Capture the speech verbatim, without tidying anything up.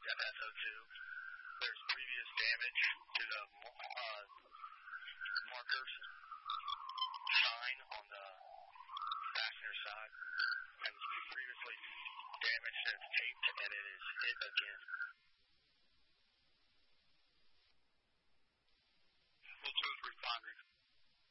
at S O two. There's previous damage to the uh, markers shine on the passenger side, and previously damaged and it's taped, and it is hit again. Well, two or three primary.